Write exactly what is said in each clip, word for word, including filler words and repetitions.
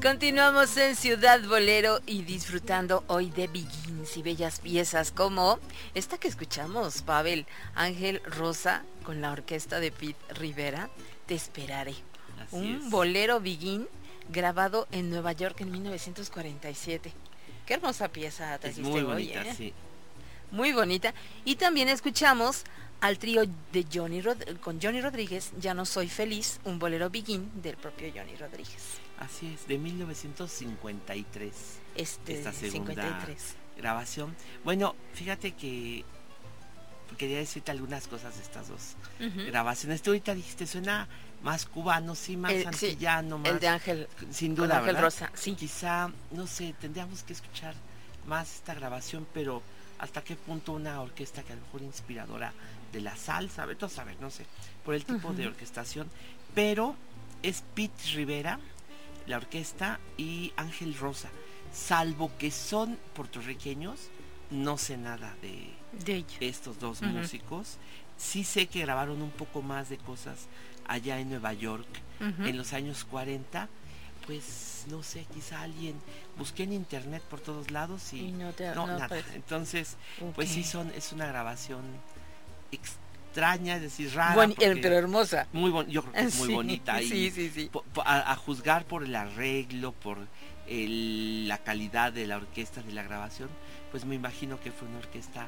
Continuamos en Ciudad Bolero y disfrutando hoy de Begins y bellas piezas como esta que escuchamos, Pavel, Ángel Rosa con la orquesta de Pete Rivera, Te esperaré. Así Un es. bolero Begin grabado en Nueva York en mil novecientos cuarenta y siete. Qué hermosa pieza Es trajiste muy hoy, bonita, ¿eh? sí. Muy bonita. Y también escuchamos al trío de Johnny Rod- con Johnny Rodríguez, Ya no soy feliz, un bolero Begin del propio Johnny Rodríguez. Así es, de mil novecientos cincuenta y tres. Este, Esta segunda cincuenta y tres. grabación. Bueno, fíjate que quería decirte algunas cosas de estas dos Uh-huh. grabaciones. Tú ahorita dijiste, suena más cubano, sí, más El, sí, antillano, más... el de Ángel, Sin con duda, Ángel ¿verdad? Rosa, sí. Quizá, no sé, tendríamos que escuchar más esta grabación, pero hasta qué punto una orquesta que a lo mejor inspiradora de la salsa, vete a saber, no sé, por el tipo Uh-huh. de orquestación, pero es Pete Rivera, la orquesta, y Ángel Rosa, salvo que son puertorriqueños, no sé nada de, De ella. estos dos Uh-huh. músicos. Sí sé que grabaron un poco más de cosas allá en Nueva York, Uh-huh. en los años cuarenta, pues no sé, quizá alguien busqué en internet por todos lados y, Y no te no, no nada. aparece. Entonces, Ok. pues sí son, es una grabación extraña, es decir, rara, Boni- el- porque pero hermosa. muy bon- yo creo que es muy Sí, bonita y sí, sí, sí. po- po- a, a juzgar por el arreglo, por el- la calidad de la orquesta, de la grabación, pues me imagino que fue una orquesta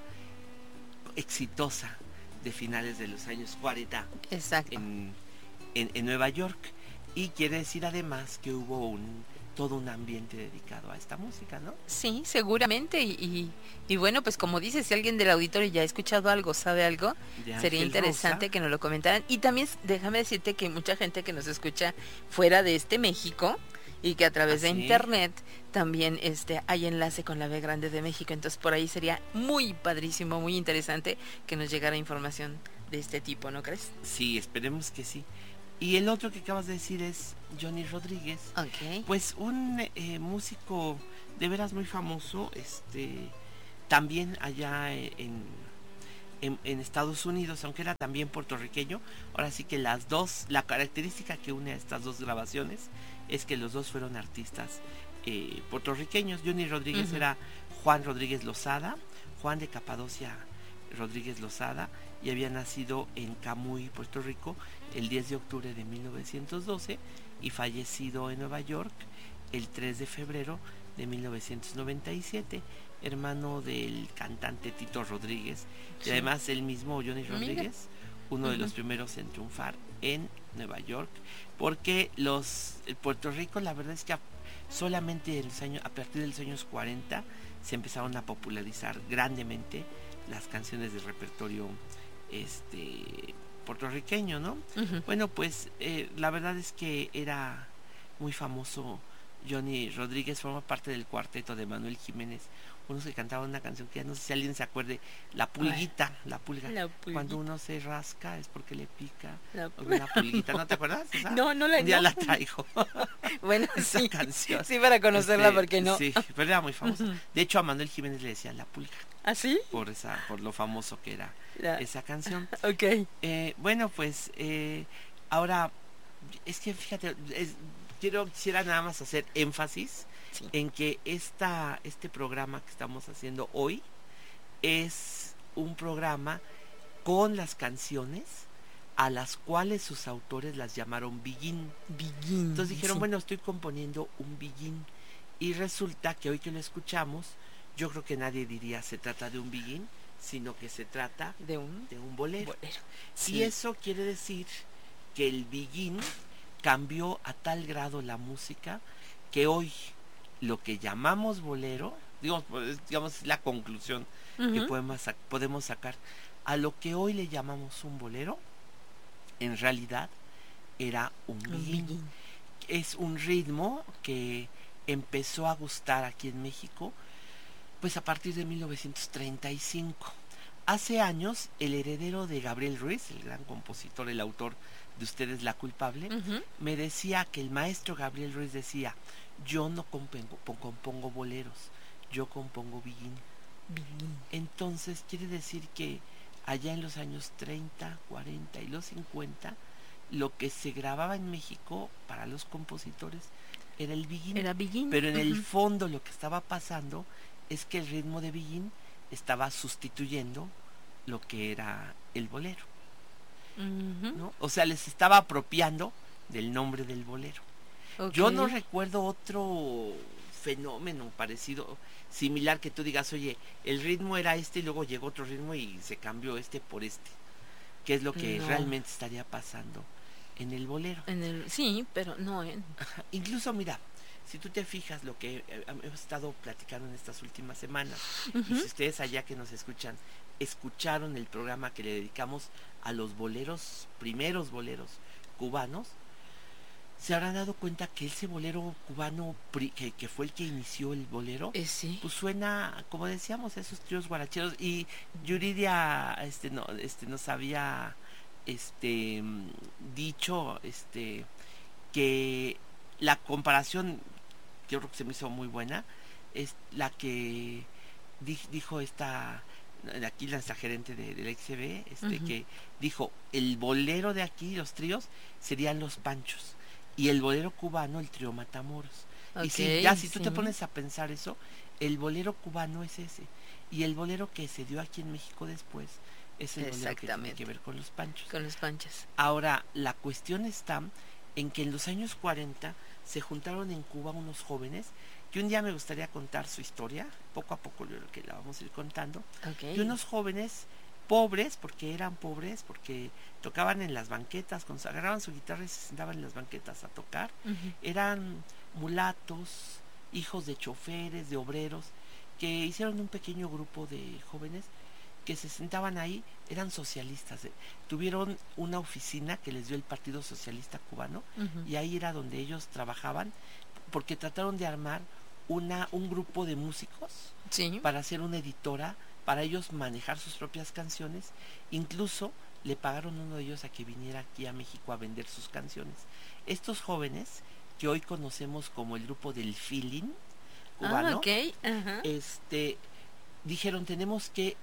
exitosa de finales de los años cuarenta Exacto. en, en, en Nueva York, y quiere decir además que hubo un todo un ambiente dedicado a esta música, ¿no? Sí, seguramente. Y, y, y bueno, pues como dices, si alguien del auditorio ya ha escuchado algo, sabe algo, De sería Ángel interesante Rosa. que nos lo comentaran. Y también s- déjame decirte que mucha gente que nos escucha fuera de este México y que a través de ¿Ah, sí? internet también este hay enlace con la B Grande de México. Entonces por ahí sería muy padrísimo, muy interesante que nos llegara información de este tipo, ¿no crees? Sí, esperemos que sí. Y el otro que acabas de decir es Johnny Rodríguez, Ok. pues un eh, músico de veras muy famoso, este también allá en, en, en Estados Unidos, aunque era también puertorriqueño. Ahora sí que las dos, la característica que une a estas dos grabaciones es que los dos fueron artistas eh, puertorriqueños. Johnny Rodríguez Ujú. era Juan Rodríguez Lozada, Juan de Capadocia Rodríguez Lozada, y había nacido en Camuy, Puerto Rico, el diez de octubre de mil novecientos doce y fallecido en Nueva York el tres de febrero de mil novecientos noventa y siete, hermano del cantante Tito Rodríguez, Sí. y además el mismo Johnny Mira. Rodríguez, uno de los primeros en triunfar en Nueva York, porque los el Puerto Rico, la verdad es que a, solamente en los años, a partir de los años cuarenta se empezaron a popularizar grandemente las canciones del repertorio este puertorriqueño, ¿no? Ujú. Bueno, pues eh, la verdad es que era muy famoso. Johnny Rodríguez forma parte del cuarteto de Manuel Jiménez, unos que cantaban una canción que ya no sé si alguien se acuerde, La Pulguita, La Pulga. La pulguita. Cuando uno se rasca es porque le pica La- una pulguita, ¿no te acuerdas? Esa? No, no la- Un día no. la traigo. Bueno, Esa sí. canción. Sí, para conocerla, Este, porque no. Sí, pero era muy famosa. Ujú. De hecho, a Manuel Jiménez le decían La Pulga ¿Ah, sí? por esa, por lo famoso que era La- esa canción. Ok. Eh, bueno, pues eh, ahora es que fíjate, es- quiero quisiera nada más hacer énfasis Sí. en que esta este programa que estamos haciendo hoy es un programa con las canciones a las cuales sus autores las llamaron Begin. Begin. Entonces dijeron, sí. bueno, estoy componiendo un Begin, y resulta que hoy que lo escuchamos, yo creo que nadie diría se trata de un Begin, sino que se trata De un de un bolero. bolero. Y Sí. eso quiere decir que el Begin cambió a tal grado la música que hoy lo que llamamos bolero, digamos, pues, digamos la conclusión que Ujú. podemos, sac- podemos sacar, a lo que hoy le llamamos un bolero, en realidad era un Un Begin. begin. Es un ritmo que empezó a gustar aquí en México pues a partir de mil novecientos treinta y cinco. Hace años el heredero de Gabriel Ruiz, el gran compositor, el autor de Usted es la culpable, Ujú. me decía que el maestro Gabriel Ruiz decía, yo no compongo, compongo boleros, yo compongo Begin. Begin. Entonces quiere decir que allá en los años treinta, cuarenta y los cincuenta, lo que se grababa en México para los compositores era el biguín. Era biguín. Pero en uh-huh. el fondo lo que estaba pasando es que el ritmo de biguín estaba sustituyendo lo que era el bolero. Uh-huh. ¿No? O sea, les estaba apropiando del nombre del bolero. Okay. Yo no recuerdo otro fenómeno parecido, similar, que tú digas, oye, el ritmo era este y luego llegó otro ritmo y se cambió este por este. ¿Qué es lo que no. realmente estaría pasando en el bolero? En el, sí, pero no en... Incluso, mira, si tú te fijas lo que eh, hemos estado platicando en estas últimas semanas, uh-huh. y si ustedes allá que nos escuchan, escucharon el programa que le dedicamos a los boleros, primeros boleros cubanos, se habrán dado cuenta que ese bolero cubano que, que fue el que inició el bolero, eh, sí. pues suena, como decíamos, esos tríos guaracheros. Y Yuridia este, no, este, nos había este, dicho este, que la comparación, que yo creo que se me hizo muy buena, es la que di, dijo esta, aquí nuestra gerente de, del X B, este, uh-huh. que dijo, el bolero de aquí, los tríos, serían los Panchos. Y el bolero cubano, el trío Matamoros. Okay, y si ya si tú sí. te pones a pensar eso, el bolero cubano es ese. Y el bolero que se dio aquí en México después es el bolero que tiene que ver con los Panchos. Con los Panchos. Ahora, la cuestión está en que en los años cuarenta se juntaron en Cuba unos jóvenes, que un día me gustaría contar su historia, poco a poco lo que la vamos a ir contando. Okay. Y unos jóvenes pobres, porque eran pobres, porque tocaban en las banquetas, cuando agarraban su guitarra y se sentaban en las banquetas a tocar, uh-huh. eran mulatos, hijos de choferes, de obreros, que hicieron un pequeño grupo de jóvenes que se sentaban ahí, eran socialistas, eh, tuvieron una oficina que les dio el Partido Socialista Cubano, uh-huh. y ahí era donde ellos trabajaban, porque trataron de armar una un grupo de músicos sí. para hacer una editora, para ellos manejar sus propias canciones. Incluso le pagaron uno de ellos a que viniera aquí a México a vender sus canciones. Estos jóvenes, que hoy conocemos como el grupo del Feeling cubano, ah, okay. uh-huh. este, dijeron, tenemos que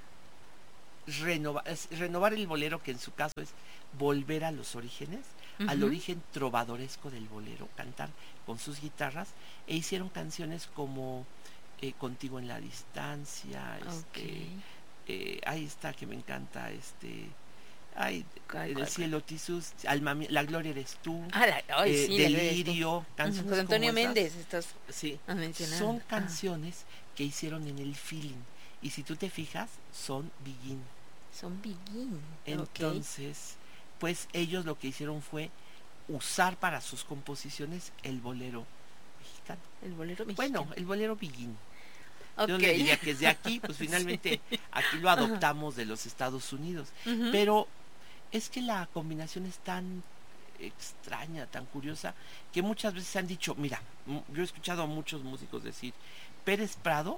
renovar, renovar el bolero, que en su caso es volver a los orígenes, uh-huh. al origen trovadoresco del bolero, cantar con sus guitarras, e hicieron canciones como Eh, Contigo en la distancia, okay. este, eh, ahí está, que me encanta, este, ay, en el cielo Tisús, alma mía, la gloria eres tú, ah, la, oh, eh, sí, Delirio, canciones uh-huh. Antonio como Méndez, esas, estás sí, mencionando. son canciones ah. que hicieron en el Feeling, y si tú te fijas, son biguín. Son biguín. Entonces, okay. pues ellos lo que hicieron fue usar para sus composiciones el bolero mexicano. El bolero mexicano. Bueno, el bolero biguín. Okay. Yo le diría que es de aquí, pues finalmente sí. aquí lo adoptamos de los Estados Unidos. Uh-huh. Pero es que la combinación es tan extraña, tan curiosa, que muchas veces han dicho, mira, yo he escuchado a muchos músicos decir, Pérez Prado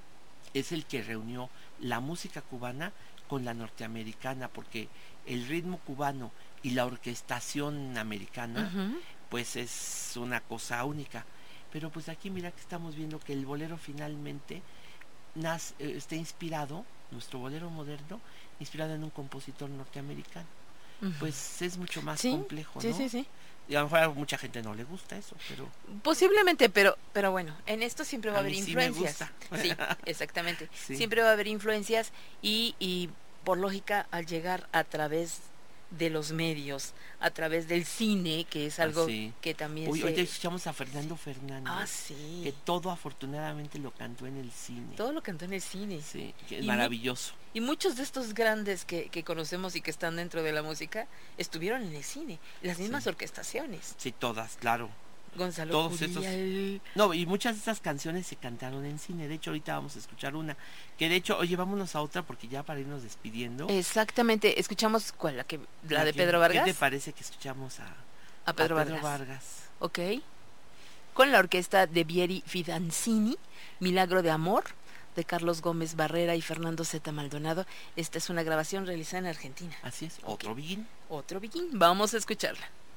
es el que reunió la música cubana con la norteamericana, porque el ritmo cubano y la orquestación americana, uh-huh. pues es una cosa única. Pero pues aquí mira que estamos viendo que el bolero finalmente nace, eh, está inspirado, nuestro bolero moderno, inspirado en un compositor norteamericano. Uh-huh. Pues es mucho más sí, complejo, sí, ¿no? Sí, sí, sí. Y a lo mejor a mucha gente no le gusta eso, pero... Posiblemente, pero pero bueno, en esto siempre va a, a haber mí influencias. Sí, me gusta. Sí, exactamente. Sí. Siempre va a haber influencias y, y por lógica, al llegar a través de los medios, a través del cine, que es algo ah, sí. que también hoy, se... hoy escuchamos a Fernando Fernández, ah, sí. que todo afortunadamente lo cantó en el cine. Todo lo cantó en el cine. Sí, que es y maravilloso. Mu- y muchos de estos grandes que, que conocemos y que están dentro de la música, estuvieron en el cine, las mismas sí. orquestaciones. Sí, todas, claro. Gonzalo Todos Curiel. Esos... No, y muchas de esas canciones se cantaron en cine. De hecho, ahorita vamos a escuchar una. Que de hecho, oye, vámonos a otra porque ya para irnos despidiendo. Exactamente. ¿Escuchamos cuál? ¿La, que, la, la de que, Pedro Vargas? ¿Qué te parece que escuchamos a, a, Pedro, a Pedro Vargas. Vargas? Ok. Con la orquesta de Vieri Fidanzini, Milagro de Amor, de Carlos Gómez Barrera y Fernando Zeta Maldonado. Esta es una grabación realizada en Argentina. Así es. Okay. Otro biguín. Otro biguín. Vamos a escucharla.